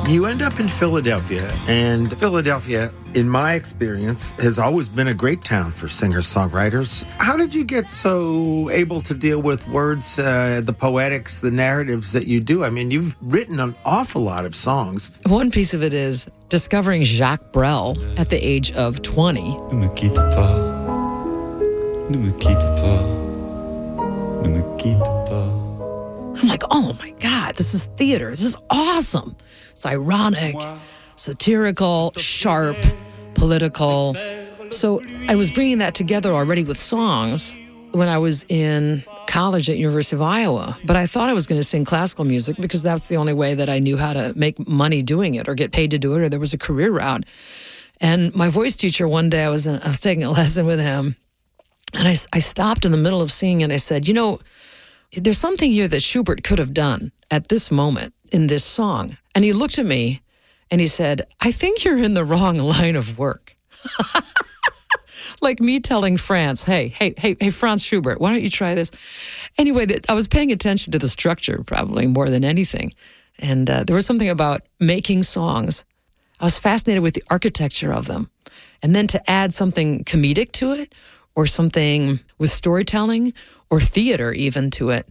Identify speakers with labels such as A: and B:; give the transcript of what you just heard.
A: You end up in Philadelphia, and Philadelphia, in my experience, has always been a great town for singer-songwriters. How did you get so able to deal with words, the poetics, the narratives that you do? I mean, you've written an awful lot of songs.
B: One piece of it is discovering Jacques Brel at the age of 20.
C: Ne me quitte pas, ne me quitte pas, ne me quitte pas.
B: I'm like, oh my God, this is theater. This is awesome. It's ironic, satirical, sharp, political. So I was bringing that together already with songs when I was in college at University of Iowa. But I thought I was going to sing classical music because that's the only way that I knew how to make money doing it or get paid to do it, or there was a career route. And my voice teacher, one day I was taking a lesson with him, and I stopped in the middle of singing and I said, you know, there's something here that Schubert could have done at this moment in this song. And he looked at me and he said, I think you're in the wrong line of work. Like me telling Franz, hey, Franz Schubert, why don't you try this? Anyway, I was paying attention to the structure probably more than anything. And there was something about making songs. I was fascinated with the architecture of them. And then to add something comedic to it, or something with storytelling or theater even to it,